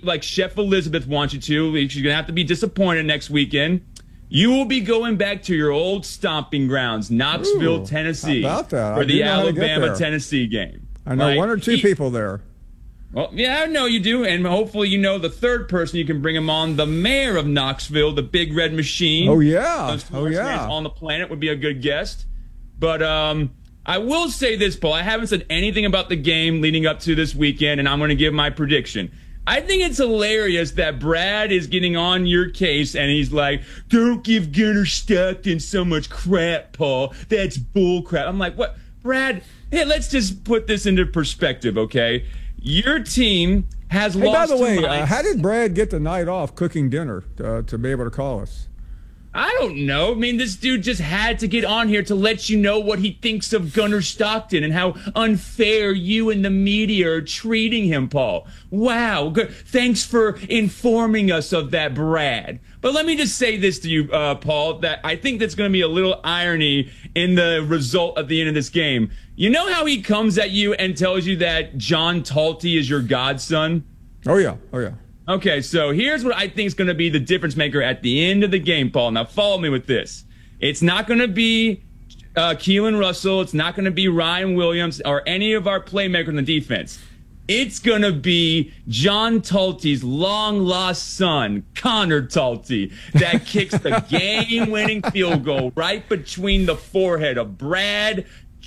like Chef Elizabeth wants you to. She's going to have to be disappointed next weekend. You will be going back to your old stomping grounds, Knoxville, Tennessee, how about that? for the Alabama-Tennessee game. I know one or two people there. Well, yeah, I know you do, and hopefully you know the third person you can bring him on, the mayor of Knoxville, the Big Red Machine. Oh, yeah. On the planet would be a good guest. But I will say this, Paul. I haven't said anything about the game leading up to this weekend, and I'm going to give my prediction. I think it's hilarious that Brad is getting on your case, and he's like, don't give Gunnar Stockton so much crap, Paul. That's bull crap. I'm like, what? Brad, hey, let's just put this into perspective, okay? Your team has lost. By the way, how did Brad get the night off cooking dinner to be able to call us? I don't know. I mean, this dude just had to get on here to let you know what he thinks of Gunnar Stockton and how unfair you and the media are treating him, Paul. Wow. Good. Thanks for informing us of that, Brad. But let me just say this to you, Paul, that I think that's going to be a little irony in the result at the end of this game. You know how he comes at you and tells you that John Talty is your godson? Oh, yeah. Okay, so here's what I think is going to be the difference maker at the end of the game, Paul. Now, follow me with this. It's not going to be Keelan Russell. It's not going to be Ryan Williams or any of our playmakers in the defense. It's going to be John Talty's long-lost son, Connor Talty, that kicks the game-winning field goal right between the forehead of Brad,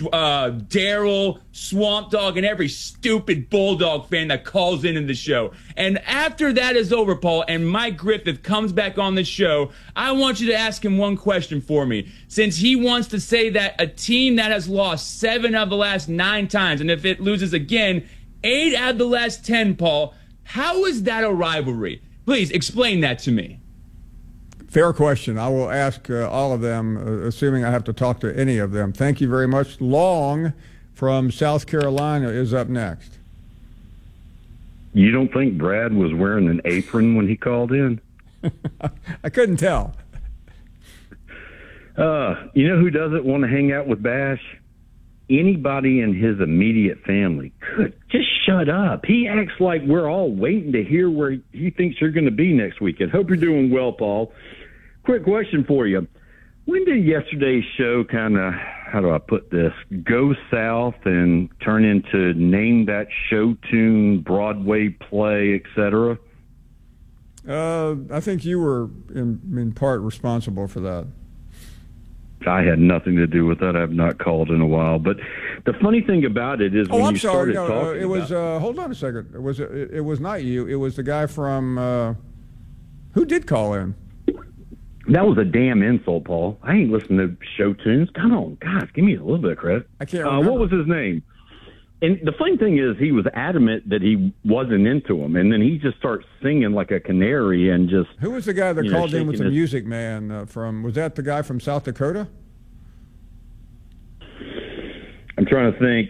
Daryl, Swamp Dog, and every stupid Bulldog fan that calls into the show. And after that is over, Paul, and Mike Griffith comes back on the show, I want you to ask him one question for me. Since he wants to say that a team that has lost 7 of the last 9 times, and if it loses again, 8 out of the last 10, Paul, how is that a rivalry? Please explain that to me. Fair question. I will ask all of them, assuming I have to talk to any of them. Thank you very much. Long from South Carolina is up next. You don't think Brad was wearing an apron when he called in? I couldn't tell. You know who doesn't want to hang out with Bash? Anybody in his immediate family. Just shut up. He acts like we're all waiting to hear where he thinks you're going to be next weekend. Hope you're doing well, Paul. Quick question for you. When did yesterday's show kind of, how do I put this, go south and turn into name that show tune, Broadway play, etc.? I think you were in part responsible for that. I had nothing to do with that. I have not called in a while. But the funny thing about it is when you started talking it was, hold on a second. It was not you. It was the guy from, who did call in? That was a damn insult, Paul. I ain't listening to show tunes. Come on, guys, give me a little bit of credit. I can't remember. What was his name? And the funny thing is he was adamant that he wasn't into him, and then he just starts singing like a canary and just... Who was the guy that called in with the Music Man from... Was that the guy from South Dakota? I'm trying to think.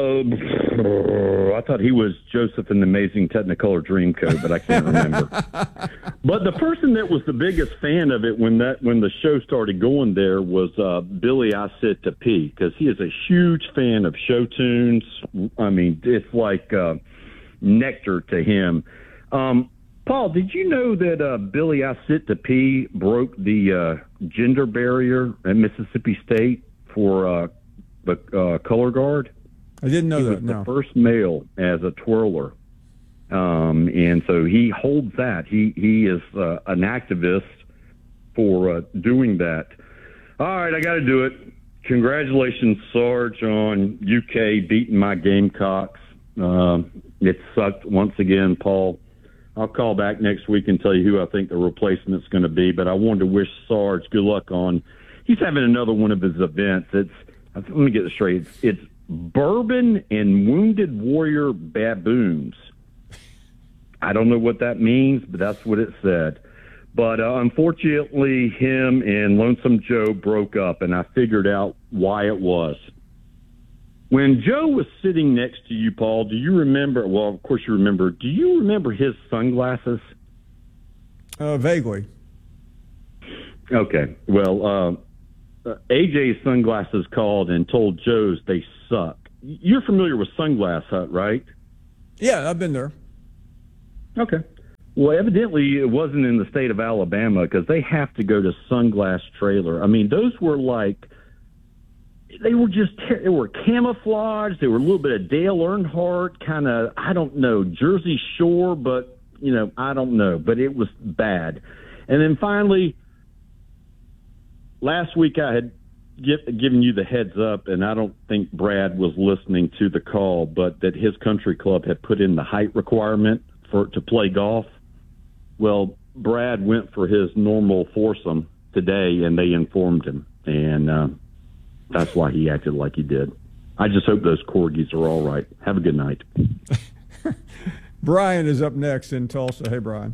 I thought he was Joseph in the Amazing Technicolor Dreamcoat, but I can't remember. But the person that was the biggest fan of it when the show started going there was Billy I Sit to Pee, because he is a huge fan of show tunes. I mean, it's like nectar to him. Paul, did you know that Billy I Sit to Pee broke the gender barrier at Mississippi State for the color guard? I didn't know he that. Was the first male as a twirler, and so he holds that. He is an activist for doing that. All right, I got to do it. Congratulations, Sarge, on UK beating my Gamecocks. It sucked once again, Paul. I'll call back next week and tell you who I think the replacement's going to be. But I wanted to wish Sarge good luck on. He's having another one of his events. Let me get this straight. It's Bourbon and Wounded Warrior Baboons. I don't know what that means, but that's what it said. But unfortunately, him and Lonesome Joe broke up, and I figured out why it was. When Joe was sitting next to you, Paul, do you remember? Well, of course you remember. Do you remember his sunglasses? Vaguely. Okay. Well, AJ's sunglasses called and told Joe's they suck. You're familiar with Sunglass Hut, right? Yeah, I've been there. Okay. Well, evidently it wasn't in the state of Alabama because they have to go to Sunglass Trailer. I mean, those were like, they were camouflaged. They were a little bit of Dale Earnhardt, kind of, I don't know, Jersey Shore, but, I don't know. But it was bad. And then finally, last week I had given you the heads up, and I don't think Brad was listening to the call, but that his country club had put in the height requirement to play golf. Well, Brad went for his normal foursome today, and they informed him, and that's why he acted like he did. I just hope those corgis are all right. Have a good night. Brian is up next in Tulsa. Hey, Brian.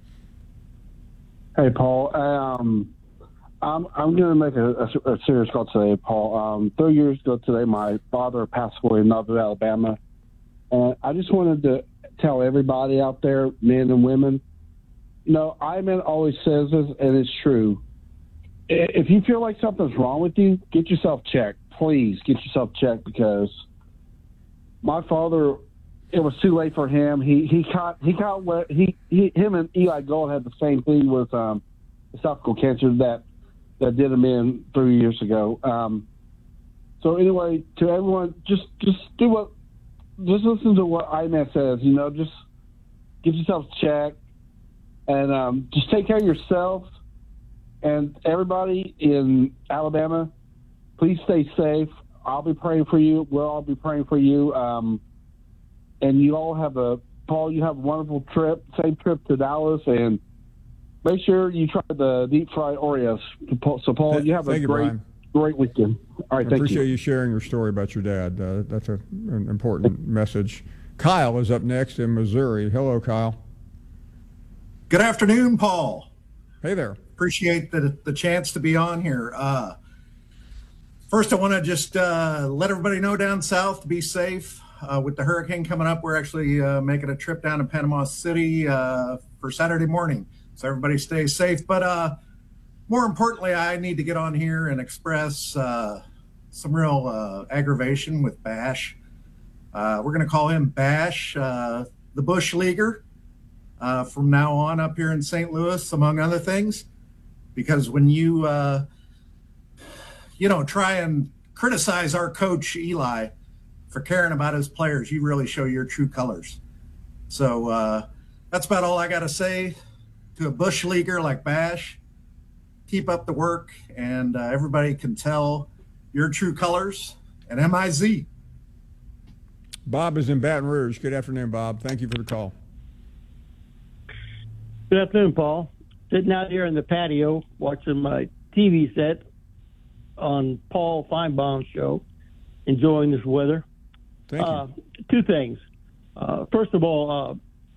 Hey, Paul. I'm going to make a serious call today, Paul. 3 years ago today, my father passed away in Northern Alabama, and I just wanted to tell everybody out there, men and women, Iman always says this, and it's true. If you feel like something's wrong with you, get yourself checked. Please get yourself checked, because my father, it was too late for him. Him and Eli Gold had the same thing with esophageal cancer that did him in 3 years ago. So anyway, to everyone, just listen to what Iman says. Just get yourself checked. And just take care of yourself. And everybody in Alabama, please stay safe. I'll be praying for you. We'll all be praying for you. And you all Paul, you have a wonderful trip. Safe trip to Dallas. And make sure you try the deep fried Oreos. So, Paul, you have a great weekend. All right, thank you. I appreciate you sharing your story about your dad. That's an important message. Kyle is up next in Missouri. Hello, Kyle. Good afternoon, Paul. Hey there. Appreciate the chance to be on here. First, I want to just let everybody know down south to be safe. With the hurricane coming up, we're actually making a trip down to Panama City for Saturday morning. So everybody stay safe. But more importantly, I need to get on here and express some real aggravation with Bash. We're going to call him Bash, the Bush Leaguer. From now on up here in St. Louis, among other things, because when you, try and criticize our coach, Eli, for caring about his players, you really show your true colors. So that's about all I got to say to a Bush Leaguer like Bash. Keep up the work, and everybody can tell your true colors, and MIZ. Bob is in Baton Rouge. Good afternoon, Bob. Thank you for the call. Good afternoon, Paul. Sitting out here in the patio watching my TV set on Paul Feinbaum's show, enjoying this weather. Thank you. Two things. First of all,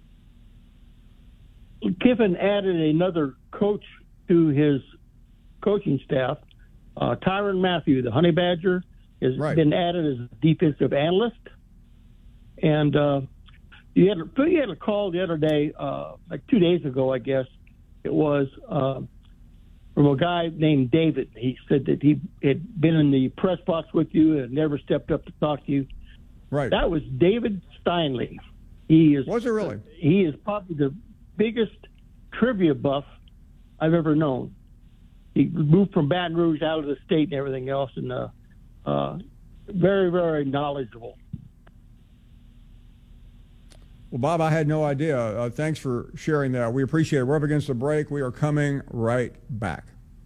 Kiffin added another coach to his coaching staff. Tyrann Mathieu, the Honey Badger, has been added as a defensive analyst. And you had a call the other day, like 2 days ago, I guess it was, from a guy named David. He said that he had been in the press box with you and never stepped up to talk to you. Right. That was David Steinley. Was it really? He is probably the biggest trivia buff I've ever known. He moved from Baton Rouge out of the state and everything else, and very, very knowledgeable. Well, Bob, I had no idea. Thanks for sharing that. We appreciate it. We're up against the break. We are coming right back.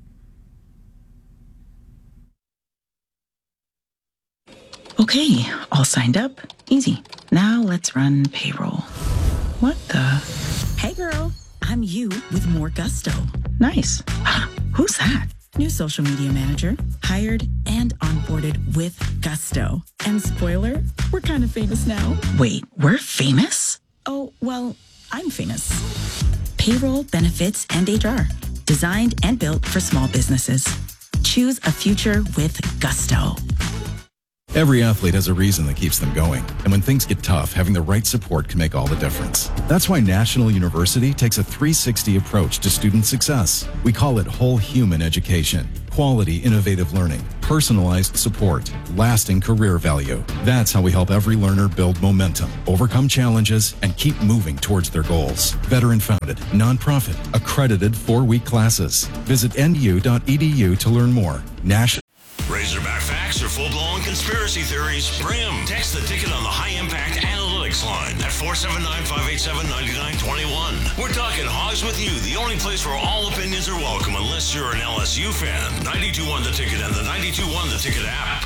Okay, all signed up. Easy. Now let's run payroll. What the? Hey, girl. I'm you with more gusto. Nice. Who's that? New social media manager. Hired and onboarded with gusto. And spoiler, we're kind of famous now. Wait, we're famous? Oh, well, I'm famous. Payroll, benefits, and HR. Designed and built for small businesses. Choose a future with gusto. Every athlete has a reason that keeps them going. And when things get tough, having the right support can make all the difference. That's why National University takes a 360 approach to student success. We call it whole human education. Quality, innovative learning, personalized support, lasting career value. That's how we help every learner build momentum, overcome challenges, and keep moving towards their goals. Veteran-founded, nonprofit, accredited 4-week classes. Visit nu.edu to learn more. Razorback facts or full-blown conspiracy theories? Bring them. Text the ticket on the high-impact analytics line at 479-587-9921. We're talking Hogs with You, the only place where all opinions are welcome unless you're an LSU fan. 92.1 The Ticket and the 92.1 The Ticket app.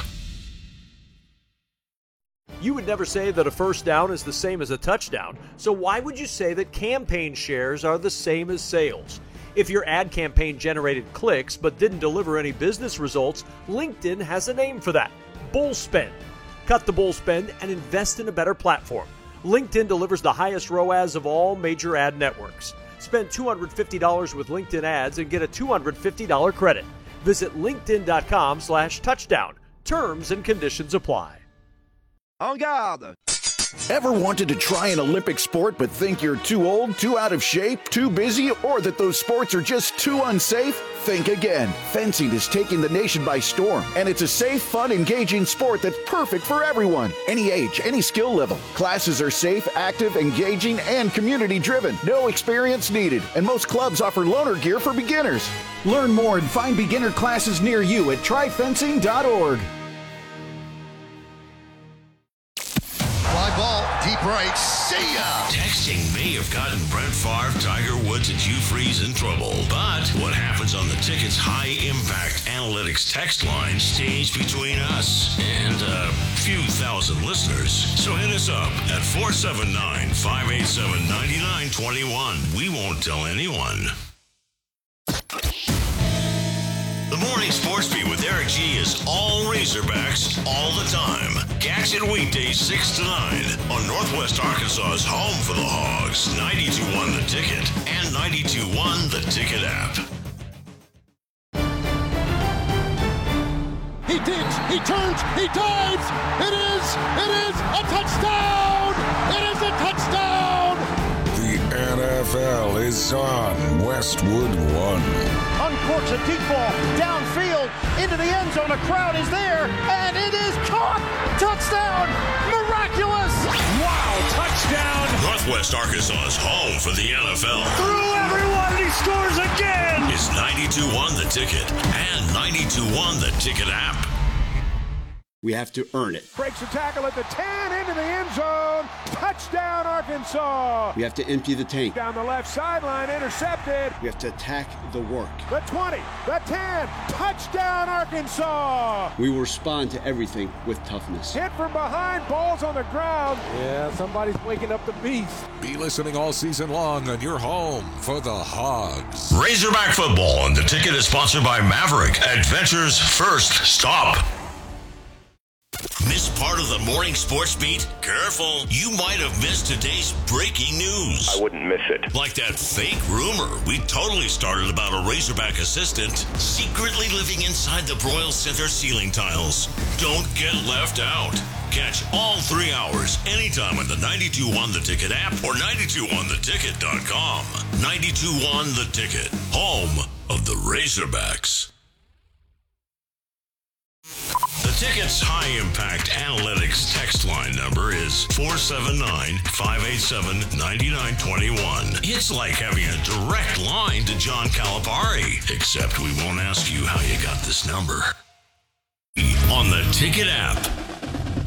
You would never say that a first down is the same as a touchdown, so why would you say that campaign shares are the same as sales? If your ad campaign generated clicks but didn't deliver any business results, LinkedIn has a name for that: bull spend. Cut the bull spend and invest in a better platform. LinkedIn delivers the highest ROAS of all major ad networks. Spend $250 with LinkedIn ads and get a $250 credit. Visit linkedin.com/touchdown. Terms and conditions apply. En garde! Ever wanted to try an Olympic sport but think you're too old, too out of shape, too busy, or that those sports are just too unsafe? Think again. Fencing is taking the nation by storm, and it's a safe, fun, engaging sport that's perfect for everyone. Any age, any skill level. Classes are safe, active, engaging, and community-driven. No experience needed, and most clubs offer loaner gear for beginners. Learn more and find beginner classes near you at tryfencing.org. Fly ball, deep right, see ya! Texting may have gotten Brett Favre, Tiger Woods, and Hugh Freeze in trouble. But what happens on the Ticket's high-impact analytics text line stays between us and a few thousand listeners. So hit us up at 479-587-9921. We won't tell anyone. The Morning Sports Beat with Eric G is all Razorbacks all the time. Catch it weekdays 6 to 9 on Northwest Arkansas's home for the Hogs, 92.1 The Ticket and 92.1 The Ticket app. He digs, he turns, he dives. It is a touchdown. It is a touchdown. The NFL is on Westwood One. Uncorks a deep ball downfield into the end zone. A crowd is there, and it is caught. Touchdown! Miraculous! Wow, touchdown! Northwest Arkansas's home for the NFL. Through everyone, he scores again! It's 92.1 The Ticket and 92.1 The Ticket app. We have to earn it. Breaks a tackle at the 10, into the end zone. Touchdown, Arkansas. We have to empty the tank. Down the left sideline, intercepted. We have to attack the work. The 20, the 10, touchdown, Arkansas. We will respond to everything with toughness. Hit from behind, balls on the ground. Yeah, somebody's waking up the beast. Be listening all season long on your home for the Hogs. Razorback football and The Ticket is sponsored by Maverick, Adventure's first stop. Missed part of the Morning Sports Beat? Careful, you might have missed today's breaking news. I wouldn't miss it. Like that fake rumor we totally started about a Razorback assistant secretly living inside the Broyles Center ceiling tiles. Don't get left out. Catch all 3 hours anytime on the 92.1 The Ticket app or 92.1theticket.com. 92.1 The Ticket, home of the Razorbacks. The Ticket's high-impact analytics text line number is 479-587-9921. It's like having a direct line to John Calipari, except we won't ask you how you got this number. On the Ticket app.